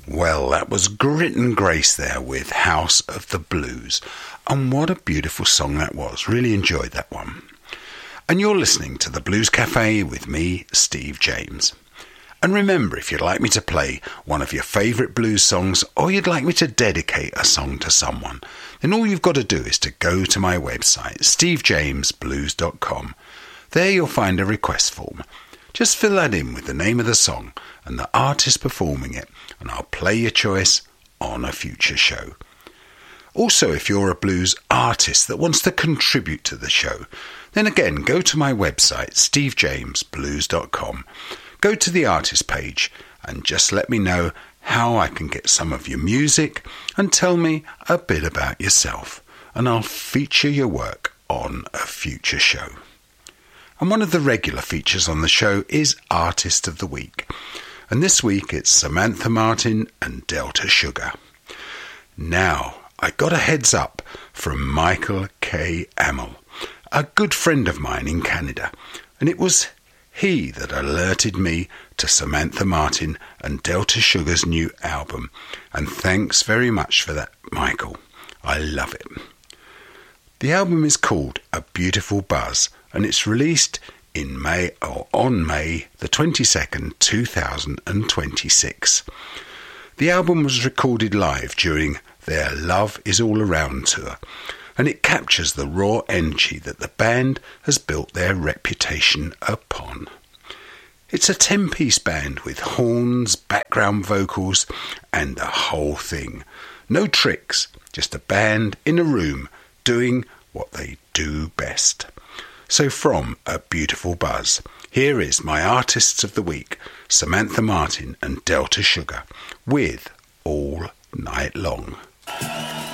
Well, that was Grit and Grace there with House of the Blues. And what a beautiful song that was. Really enjoyed that one. And you're listening to The Blues Cafe with me, Steve James. And remember, if you'd like me to play one of your favourite blues songs or you'd like me to dedicate a song to someone, then all you've got to do is to go to my website, stevejamesblues.com. There you'll find a request form. Just fill that in with the name of the song and the artist performing it, and I'll play your choice on a future show. Also, if you're a blues artist that wants to contribute to the show, then again, go to my website, stevejamesblues.com. Go to the artist page and just let me know how I can get some of your music and tell me a bit about yourself, and I'll feature your work on a future show. And one of the regular features on the show is Artist of the Week. And this week it's Samantha Martin and Delta Sugar. Now, I got a heads up from Michael K. Amel, a good friend of mine in Canada, and it was he that alerted me to Samantha Martin and Delta Sugar's new album. And thanks very much for that, Michael. I love it. The album is called A Beautiful Buzz, and it's released in May the 22nd, 2026. The album was recorded live during their Love Is All Around tour, and it captures the raw energy that the band has built their reputation upon. It's a 10-piece band with horns, background vocals, and the whole thing. No tricks, just a band in a room doing what they do best. So from A Beautiful Buzz, here is my Artists of the Week, Samantha Martin and Delta Sugar, with All Night Long.